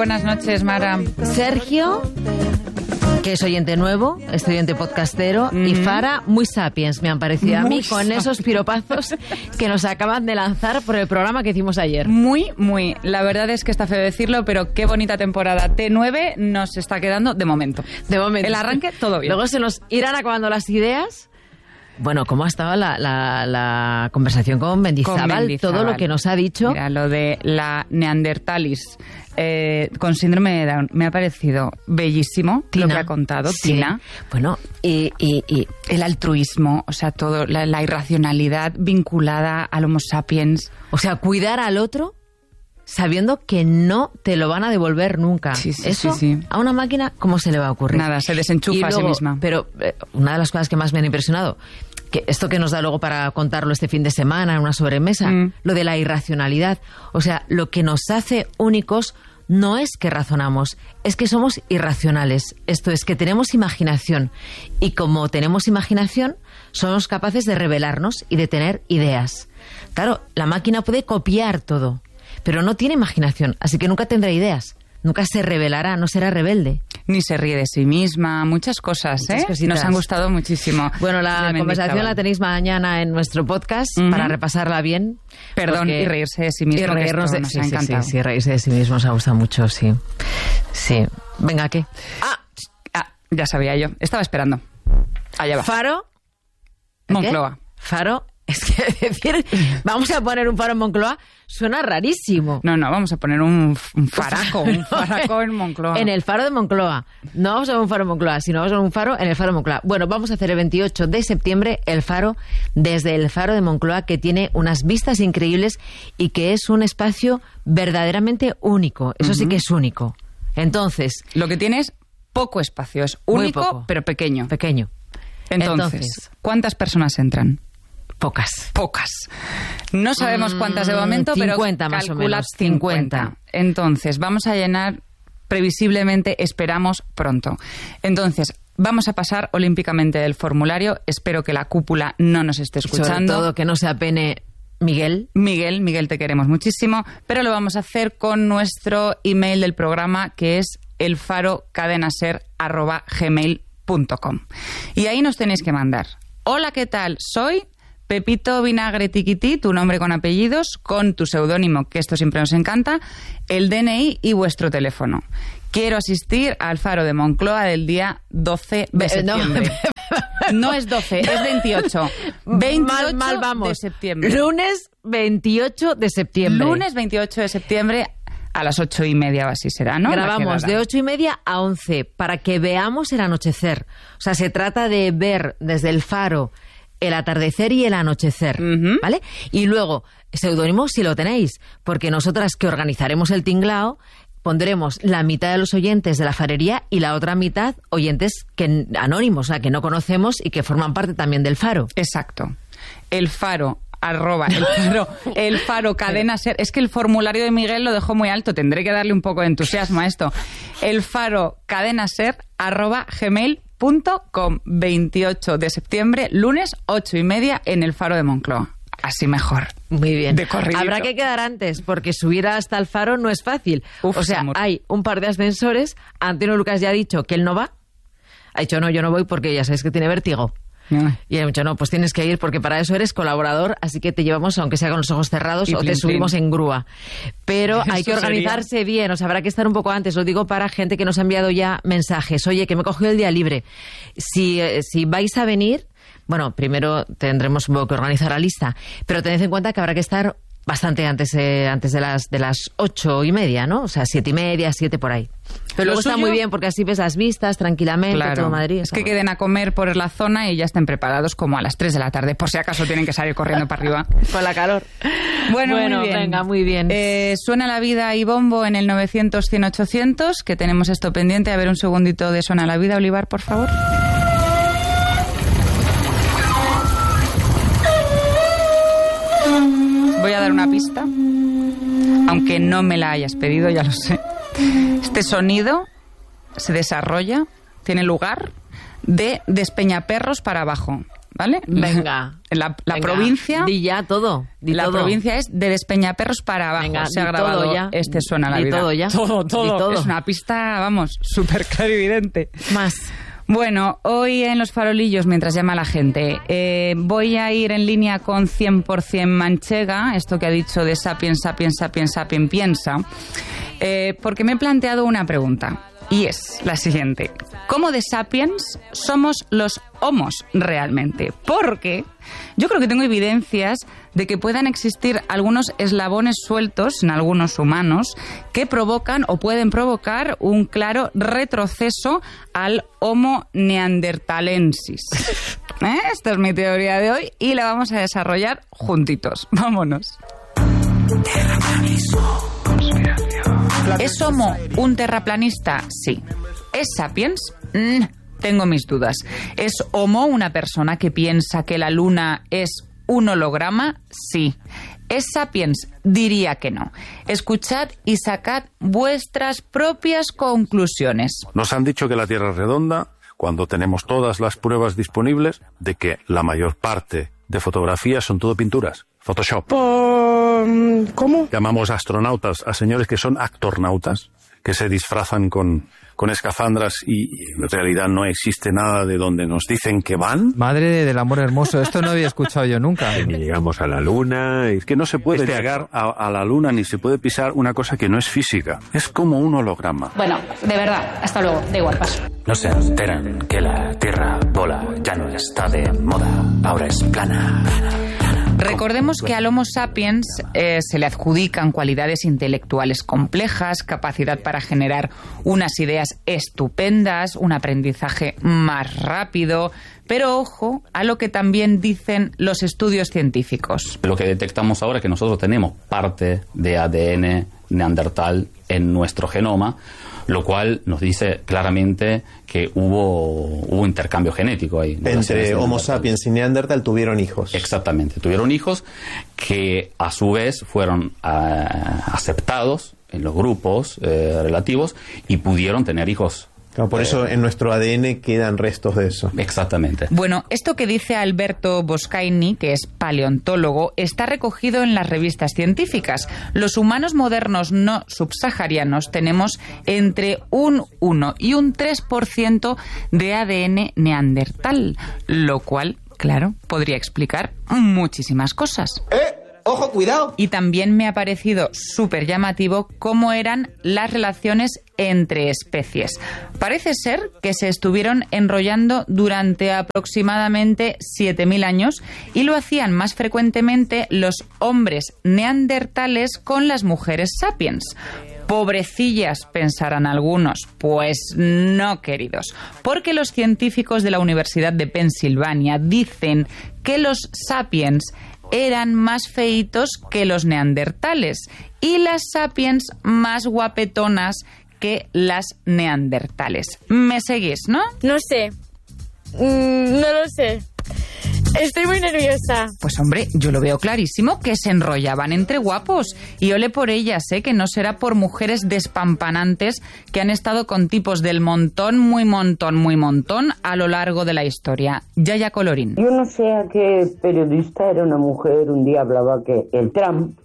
buenas noches, Mara. Sergio, que es oyente nuevo, es oyente podcastero, y Fara, muy sapiens, me han parecido a mí, con esos piropazos que nos acaban de lanzar por el programa que hicimos ayer. Muy. La verdad es que está feo decirlo, pero qué bonita temporada T9 nos está quedando de momento. De momento. El arranque, todo bien. Luego se nos irán acabando las ideas. Bueno, ¿cómo ha estado la conversación con Mendizábal? Todo lo que nos ha dicho. Mira, lo de la neandertalis con síndrome de Down me ha parecido bellísimo. Tina, lo que ha contado, sí. Tina. Bueno, y el altruismo, o sea, todo, la irracionalidad vinculada al Homo sapiens. O sea, cuidar al otro sabiendo que no te lo van a devolver nunca. Sí, Eso, sí. A una máquina, ¿cómo se le va a ocurrir? Nada, se desenchufa a sí misma. Pero una de las cosas que más me han impresionado, que esto que nos da luego para contarlo este fin de semana en una sobremesa, lo de la irracionalidad. O sea, lo que nos hace únicos no es que razonamos, es que somos irracionales. Esto es que tenemos imaginación. Y como tenemos imaginación, somos capaces de rebelarnos y de tener ideas. Claro, la máquina puede copiar todo, pero no tiene imaginación, así que nunca tendrá ideas. Nunca se rebelará, no será rebelde. Ni se ríe de sí misma, muchas cosas, Nos han gustado muchísimo. Bueno, la conversación la tenéis mañana en nuestro podcast para repasarla bien. Perdón, y reírse de sí mismo. Y reírnos de... Nos ha encantado. Sí, reírse de sí mismo nos ha gustado mucho, sí. Sí. Venga, ¿qué? Ya sabía yo. Estaba esperando. Allá va. Faro. Moncloa. ¿Qué? Faro. Es que decir, vamos a poner un faro en Moncloa suena rarísimo. No, vamos a poner un faraco en Moncloa. En el faro de Moncloa. No vamos a ver un faro en Moncloa, sino vamos a ver un faro en el faro de Moncloa. Bueno, vamos a hacer el 28 de septiembre el faro desde el faro de Moncloa, que tiene unas vistas increíbles y que es un espacio verdaderamente único. Eso sí que es único. Entonces... Lo que tiene es poco espacio. Es único, pero pequeño. Pequeño. Entonces, ¿cuántas personas entran? Pocas. No sabemos cuántas de momento, 50 pero más o menos. 50. Entonces, vamos a llenar previsiblemente, esperamos pronto. Entonces, vamos a pasar olímpicamente del formulario. Espero que la cúpula no nos esté escuchando. Sobre todo que no se apene Miguel. Miguel, te queremos muchísimo. Pero lo vamos a hacer con nuestro email del programa, que es elfarocadenaser@gmail.com. Y ahí nos tenéis que mandar: hola, ¿qué tal? Soy Pepito Vinagre Tiquití, tu nombre con apellidos, con tu seudónimo, que esto siempre nos encanta, el DNI y vuestro teléfono. Quiero asistir al faro de Moncloa del día 12 de septiembre. No es 12, es 28. 28 mal vamos. De septiembre. Lunes 28 de septiembre. Lunes 28 de septiembre a las 8:30 o así será, ¿no? Grabamos de 8:30 a 11 para que veamos el anochecer. O sea, se trata de ver desde el faro el atardecer y el anochecer, ¿vale? Y luego, seudónimo si lo tenéis, porque nosotras que organizaremos el tinglao pondremos la mitad de los oyentes de la farería y la otra mitad oyentes anónimos, o sea, que no conocemos y que forman parte también del faro. Exacto. El faro cadena ser. Es que el formulario de Miguel lo dejó muy alto, tendré que darle un poco de entusiasmo a esto. El faro cadenaser@gmail.com. 28 de septiembre, lunes 8:30 en el faro de Moncloa. Así mejor. Muy bien. De corridito. Habrá que quedar antes, porque subir hasta el faro no es fácil. O sea, hay un par de ascensores. Antonio Lucas ya ha dicho que él no va. Ha dicho, no, yo no voy porque ya sabes que tiene vértigo. Y ha dicho, no, pues tienes que ir porque para eso eres colaborador, así que te llevamos, aunque sea con los ojos cerrados, o te subimos en grúa. Pero hay que organizarse bien, o sea, habrá que estar un poco antes. Lo digo para gente que nos ha enviado ya mensajes. Oye, que me he cogido el día libre. Si vais a venir, bueno, primero tendremos que organizar la lista, pero tened en cuenta que habrá que estar bastante antes de las 8:30, ¿no? O sea, 7:30, 7 por ahí. Pero luego está muy bien porque así ves las vistas tranquilamente, claro, todo Madrid. Es que queden a comer por la zona y ya estén preparados como a las 3 de la tarde, por si acaso tienen que salir corriendo para arriba. Con la calor. Bueno, muy bien. Venga, muy bien. Suena la vida y bombo en el 900-100-800, que tenemos esto pendiente. A ver, un segundito de Suena la vida, Olivar, por favor. Voy a dar una pista, aunque no me la hayas pedido, ya lo sé. Este sonido se desarrolla, tiene lugar de Despeñaperros para abajo. ¿vale? Venga. La provincia... Di ya todo. Provincia es de Despeñaperros para abajo. Venga, se ha grabado todo ya. Este Suena la Di vida. todo ya. Todo. Es una pista, vamos, súper clarividente. Más. Bueno, hoy en Los Farolillos, mientras llama la gente, voy a ir en línea con 100% Manchega, esto que ha dicho de sapiens, piensa, porque me he planteado una pregunta, y es la siguiente. ¿Cómo de sapiens somos los homos realmente? Porque yo creo que tengo evidencias de que puedan existir algunos eslabones sueltos en algunos humanos que provocan o pueden provocar un claro retroceso al Homo neanderthalensis. Esta es mi teoría de hoy y la vamos a desarrollar juntitos. Vámonos. ¿Es Homo un terraplanista? Sí. ¿Es sapiens? Tengo mis dudas. ¿Es Homo una persona que piensa que la luna es un holograma? Sí. ¿Es sapiens? Diría que no. Escuchad y sacad vuestras propias conclusiones. Nos han dicho que la Tierra es redonda cuando tenemos todas las pruebas disponibles de que la mayor parte de fotografías son todo pinturas. Photoshop. ¿Cómo? Llamamos astronautas a señores que son actornautas, que se disfrazan con escafandras y en realidad no existe nada de donde nos dicen que van. Madre del amor hermoso, esto no había escuchado yo nunca. Ni llegamos a la luna. Es que no se puede llegar a la luna ni se puede pisar una cosa que no es física. Es como un holograma. Bueno, de verdad, hasta luego, da igual, paso. No se enteran que la Tierra bola, ya no está de moda, ahora es plana. Recordemos que al Homo sapiens se le adjudican cualidades intelectuales complejas, capacidad para generar unas ideas estupendas, un aprendizaje más rápido, pero ojo a lo que también dicen los estudios científicos. Lo que detectamos ahora es que nosotros tenemos parte de ADN neandertal en nuestro genoma, lo cual nos dice claramente que hubo intercambio genético ahí. Entre Homo sapiens y Neandertal tuvieron hijos. Exactamente, tuvieron hijos que a su vez fueron aceptados en los grupos relativos y pudieron tener hijos. Claro, por eso en nuestro ADN quedan restos de eso. Exactamente. Bueno, esto que dice Alberto Boscaini, que es paleontólogo, está recogido en las revistas científicas. Los humanos modernos no subsaharianos tenemos entre un 1 y un 3% de ADN neandertal, lo cual, claro, podría explicar muchísimas cosas. ¡Ojo, cuidado! Y también me ha parecido súper llamativo cómo eran las relaciones entre especies. Parece ser que se estuvieron enrollando durante aproximadamente 7.000 años y lo hacían más frecuentemente los hombres neandertales con las mujeres sapiens. Pobrecillas, pensarán algunos. Pues no, queridos, porque los científicos de la Universidad de Pensilvania dicen que los sapiens eran más feitos que los neandertales y las sapiens más guapetonas que las neandertales. ¿Me seguís, no? No sé. No lo sé. Estoy muy nerviosa. Pues hombre, yo lo veo clarísimo que se enrollaban entre guapos. Y ole por ellas, que no será por mujeres despampanantes que han estado con tipos del montón, muy montón a lo largo de la historia. Yaya Colorín. Yo no sé a qué periodista era una mujer, un día hablaba que el Trump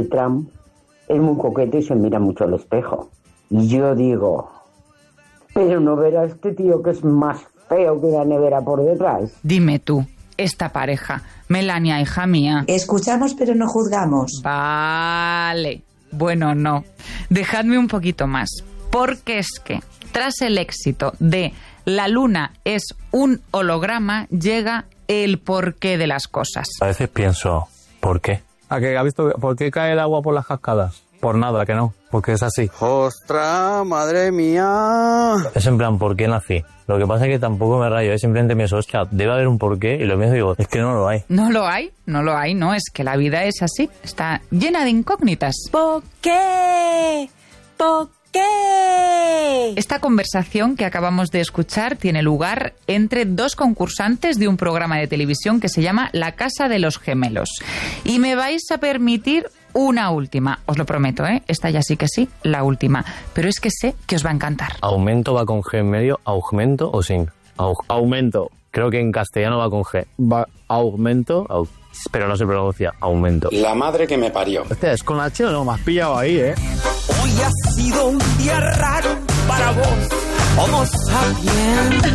es muy coqueto y se mira mucho al espejo. Y yo digo, pero no verá este tío que es más feo que la nevera por detrás. Dime tú. Esta pareja, Melania, hija mía. Escuchamos pero no juzgamos. Vale. Bueno, no. Dejadme un poquito más. Porque es que, tras el éxito de La Luna es un holograma, llega el porqué de las cosas. A veces pienso, ¿por qué? ¿A qué ha visto por qué cae el agua por las cascadas? Por nada, que no, porque es así. ¡Ostras, madre mía! Es en plan, ¿por qué nací? Lo que pasa es que tampoco me rayo, simplemente pienso, hostia, debe haber un porqué, y lo mismo digo, es que no lo hay. No lo hay, no, es que la vida es así, está llena de incógnitas. ¿Por qué? ¿Por qué? Esta conversación que acabamos de escuchar tiene lugar entre dos concursantes de un programa de televisión que se llama La Casa de los Gemelos. Y me vais a permitir una última, os lo prometo, esta ya sí que sí, la última. Pero es que sé que os va a encantar. ¿Aumento va con G en medio, augmento o sin? Aumento. Creo que en castellano va con G. Va aumento, pero no se pronuncia aumento. La madre que me parió. Hostia, es con H o no, me has pillado ahí, ¿eh? Hoy ha sido un día raro para vos, Homo sapiens.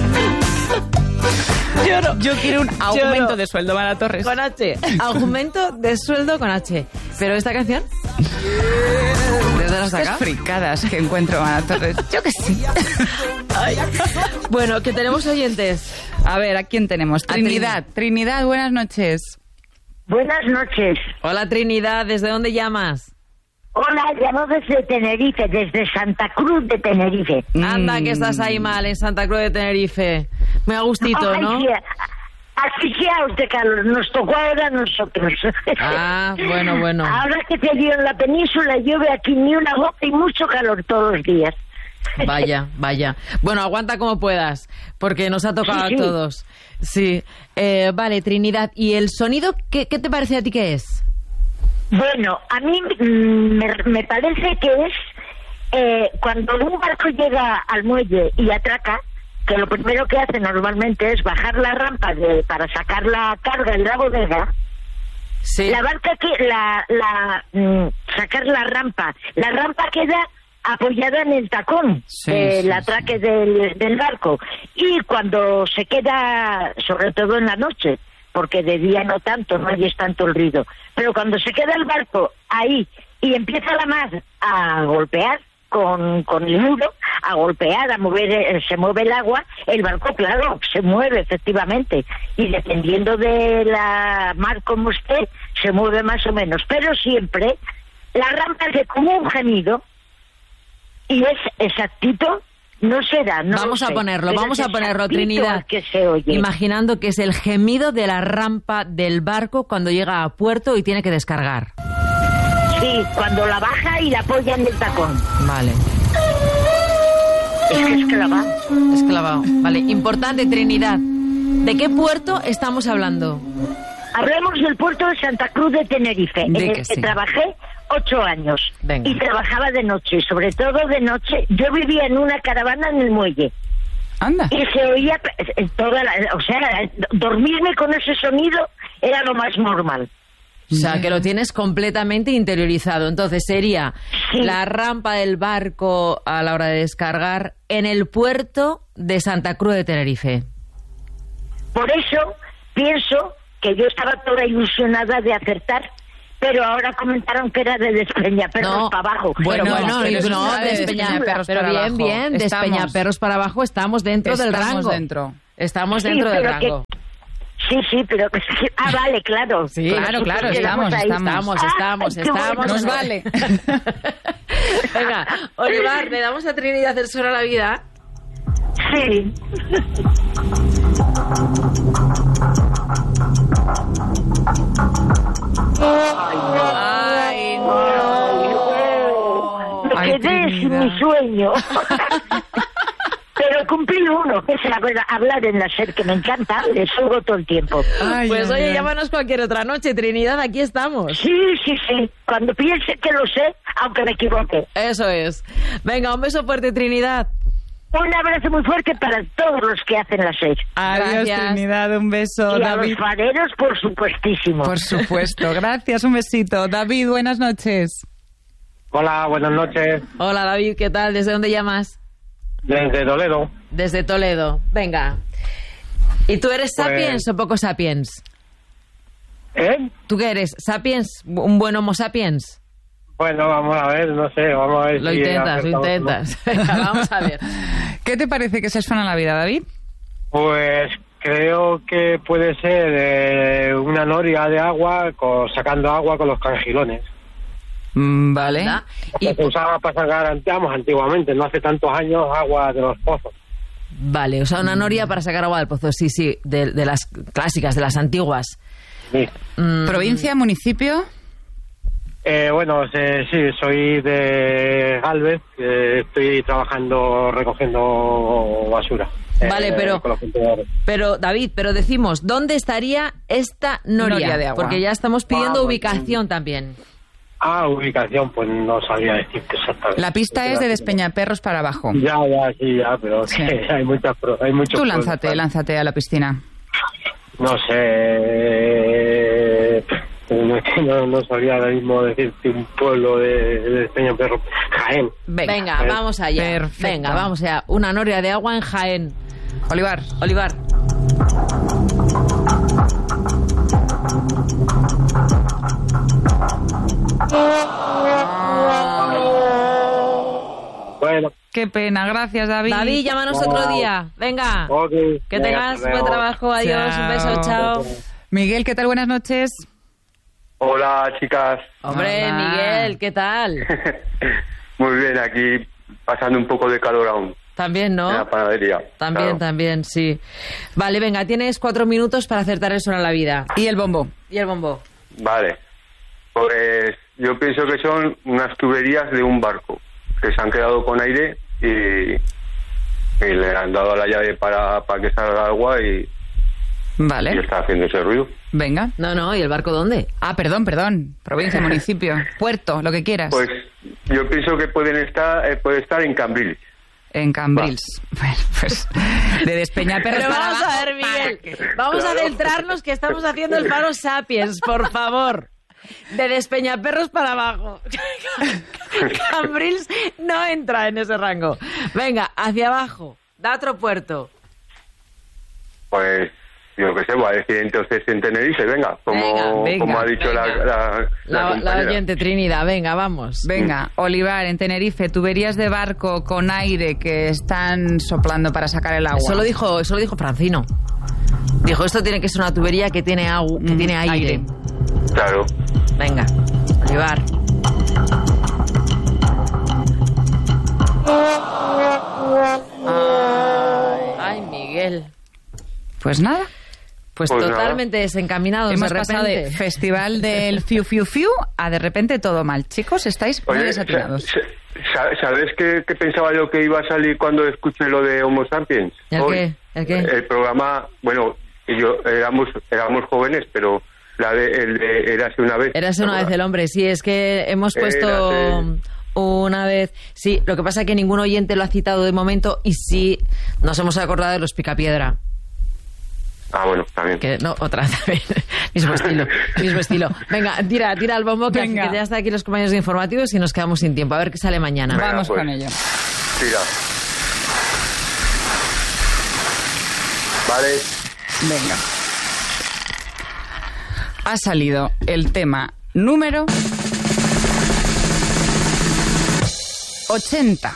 Yo quiero un aumento de sueldo, Mara Torres. Con H. Aumento de sueldo con H. Pero esta canción... ¿De dónde la sacas? Qué fricadas que encuentro, Mara Torres. Yo que sí. Ay. Bueno, que tenemos oyentes. A ver, ¿a quién tenemos? Trinidad. Trinidad, buenas noches. Buenas noches. Hola, Trinidad. ¿Desde dónde llamas? Hola, llamo desde Tenerife, desde Santa Cruz de Tenerife. Anda, que estás ahí mal, en Santa Cruz de Tenerife. Muy a gustito, ¿no? Sí, asfixiados de calor, nos tocó ahora a nosotros. Ah, bueno. Ahora que te dio en la península, llueve aquí ni una gota y mucho calor todos los días. Vaya. Bueno, aguanta como puedas, porque nos ha tocado sí. a todos. Sí. Vale, Trinidad, ¿y el sonido qué te parece a ti que es? Bueno, a mí me parece que es cuando un barco llega al muelle y atraca, que lo primero que hace normalmente es bajar la rampa para sacar la carga en la bodega. Sí. La barca sacar la rampa queda apoyada en el tacón del atraque del barco, y cuando se queda, sobre todo en la noche, porque de día no tanto, no oyes tanto el ruido, pero cuando se queda el barco ahí y empieza la mar a golpear con el nudo, a golpear, a mover, se mueve el agua, el barco, claro, se mueve efectivamente, y dependiendo de la mar como esté, se mueve más o menos, pero siempre la rampa hace como un gemido, y es exactito. No será, no vamos lo a sé, ponerlo, Trinidad. Que se oye. Imaginando que es el gemido de la rampa del barco cuando llega a puerto y tiene que descargar. Sí, cuando la baja y la apoya en el tacón. Vale. Es que es clavado. Es clavado. Vale, importante, Trinidad. ¿De qué puerto estamos hablando? Hablemos del puerto de Santa Cruz de Tenerife, en el que trabajé 8 años. Venga. Y trabajaba de noche, sobre todo de noche. Yo vivía en una caravana en el muelle. Anda. Y se oía dormirme con ese sonido era lo más normal. O sea, que lo tienes completamente interiorizado. Entonces sería la rampa del barco a la hora de descargar en el puerto de Santa Cruz de Tenerife. Por eso pienso que yo estaba toda ilusionada de acertar, pero ahora comentaron que era de Despeñaperros para abajo. Bueno, de Despeñaperros para abajo. Bien, Despeñaperros para abajo estamos dentro del rango. Estamos dentro del rango. Sí, pero... vale, claro. Sí, claro, estamos. Nos vale. Venga, Olivar, ¿le damos a Trinidad el sol a la vida? Sí. Ay, no. Me quedé sin mi sueño. Pero cumplí uno, que es hablar en la SER, que me encanta, le subo todo el tiempo. Oye, llámanos cualquier otra noche, Trinidad, aquí estamos. Sí. Cuando piense que lo sé, aunque me equivoque. Eso es. Venga, un beso fuerte, Trinidad. Un abrazo muy fuerte para todos los que hacen la SER. Adiós, Trinidad, un beso. Y David. A los fareros, por supuestísimo. Por supuesto, gracias, un besito. David, buenas noches. Hola, buenas noches. Hola, David, ¿qué tal? ¿Desde dónde llamas? Desde Toledo. Desde Toledo, venga. ¿Y tú eres sapiens o poco sapiens? ¿Tú qué eres? ¿Sapiens? ¿Un buen homo sapiens? Bueno, vamos a ver, no sé, vamos a ver. Lo intentas. Venga, vamos a ver. ¿Qué te parece que se suena la vida, David? Pues creo que puede ser una noria de agua sacando agua con los cangilones. Vale. Y se usaba para sacar, antiguamente, no hace tantos años, agua de los pozos. Vale, o sea, una noria para sacar agua del pozo, sí, de las clásicas, de las antiguas. Sí. ¿Provincia, municipio? Bueno, sí, soy de Galvez, estoy trabajando recogiendo basura. Vale, pero David, decimos, ¿dónde estaría esta noria de agua? Porque ya estamos pidiendo ubicación también. Ubicación, pues no sabía decirte exactamente. La pista es de Despeñaperros para abajo. Ya, pero sí. Hay muchos. Tú lánzate a la piscina. no sé, no sabría ahora mismo decirte un pueblo de Despeñaperros. Jaén. Venga, Jaén. vamos allá. Perfecto. Venga, vamos allá. Una noria de agua en Jaén. Olivar. Bueno. Qué pena, gracias, David. David, llámanos otro día. Venga. Okay. Que tengas buen trabajo. Adiós, un beso, chao. Miguel, ¿qué tal? Buenas noches. Hola, chicas. Hombre, Hola. Miguel, ¿qué tal? Muy bien, aquí pasando un poco de calor aún. También, ¿no? En la panadería. También, claro. también, sí. Vale, venga, tienes 4 minutos para acertar el sol a la vida. ¿Y el bombo? Vale. Pues yo pienso que son unas tuberías de un barco que se han quedado con aire y le han dado la llave para que salga agua y está haciendo ese ruido. Venga. No, ¿y el barco dónde? Ah, perdón. Provincia, municipio, puerto, lo que quieras. Pues yo pienso que puede estar en Cambrils. En Cambrils. Bueno, pues de Despeñaperros Pero para vamos abajo. a ver, Miguel, vamos a Claro. centrarnos que estamos haciendo el Faro Sapiens, por favor. De Despeñaperros para abajo. Cambrils no entra en ese rango. Venga, hacia abajo. Da otro puerto. Pues yo qué sé, voy a decir entonces en Tenerife, venga, como ha dicho la La compañera. oyente Trinidad, venga, vamos. Venga, Olivar, en Tenerife, tuberías de barco con aire que están soplando para sacar el agua. Eso lo dijo Francino. Dijo, esto tiene que ser una tubería que tiene agua, que tiene aire. Claro. Venga, Olivar. Ay, Miguel. Pues nada. Pues Pues totalmente desencaminados. Hemos de pasado repente. de festival del fiu fiu fiu a de repente todo mal. Chicos, estáis muy Oye, desatinados. ¿sabes qué pensaba yo que iba a salir cuando escuché lo de Homo Sapiens? ¿El Hoy, qué? ¿El qué? El programa, bueno, éramos jóvenes, pero el de Érase una vez. Érase una vez el hombre, sí, es que hemos puesto Érase. una vez. Sí, lo que pasa es que ningún oyente lo ha citado de momento y sí nos hemos acordado de los Picapiedra. Ah, bueno, también. Que no, otra vez. mismo estilo. Venga, tira el bombo que ya están aquí los compañeros de informativos y nos quedamos sin tiempo. A ver qué sale mañana. Venga, Vamos pues. con ello. Tira. Vale. Venga. Ha salido el tema número 80.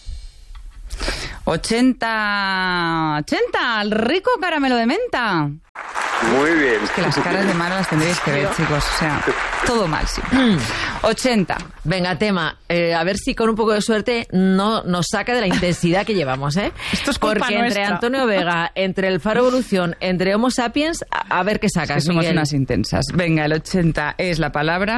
80, el rico caramelo de menta. Muy bien. Es que las caras de Mara las tendréis que ver, chicos. O sea, todo mal, sí. 80. Venga, tema. A ver si con un poco de suerte no nos saca de la intensidad que llevamos, ¿eh? Esto es culpa Porque entre nuestra. Antonio Vega, entre el Faro Evolución, entre Homo Sapiens, a ver qué Es que sacas, somos Miguel. unas intensas. Venga, el 80 es la palabra.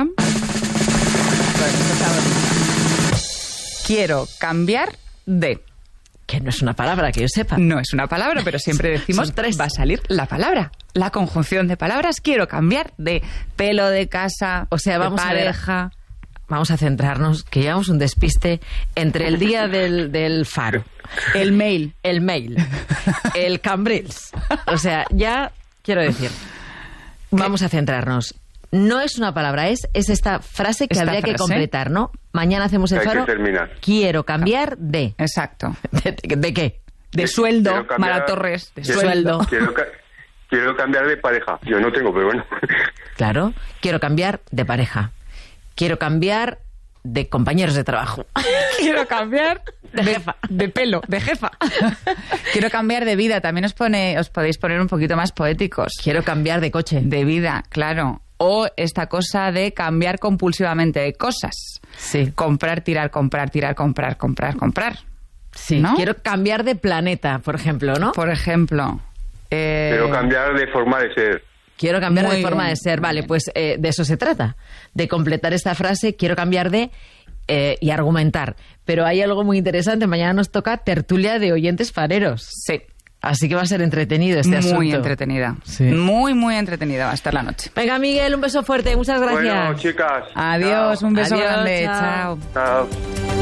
Quiero cambiar de. Que no es una palabra, que yo sepa. No es una palabra, pero siempre decimos Son tres. va a salir la palabra. La conjunción de palabras. Quiero cambiar de pelo de casa, O sea, de vamos a ver. pareja. Vamos a centrarnos, que llevamos un despiste entre el día del Faro, El mail. el Cambrils. O sea, ya quiero decir, vamos a centrarnos. No es una palabra, es esta frase que Esta habría que frase. completar, ¿no? Mañana hacemos el Hay que Faro. terminar. Quiero cambiar de. Exacto. ¿De qué? De sueldo, Quiero cambiar- Mara Torres. De quiero- sueldo. Quiero cambiar de pareja. Yo no tengo, pero bueno. Claro, quiero cambiar de pareja. Quiero cambiar de compañeros de trabajo. Quiero cambiar De jefa. de pelo, de jefa. Quiero cambiar de vida. También os podéis poner un poquito más poéticos. Quiero cambiar de coche. De vida, claro. O esta cosa de cambiar compulsivamente de cosas. Sí. Comprar, tirar, comprar, tirar, comprar, comprar, comprar. Sí, ¿No? quiero cambiar de planeta, por ejemplo, ¿no? Por ejemplo. Quiero cambiar de forma de ser. Quiero cambiar Muy de forma bien, de ser. muy Vale, bien. pues de eso se trata. De completar esta frase, quiero cambiar de y argumentar. Pero hay algo muy interesante. Mañana nos toca tertulia de oyentes fareros. Sí. Así que va a ser entretenido este asunto. Muy entretenida. Sí. Muy, muy entretenida va a estar la noche. Venga, Miguel, un beso fuerte. Muchas gracias. Bueno, chicas. Adiós, un beso Adiós, grande. chao. Chao. Chao.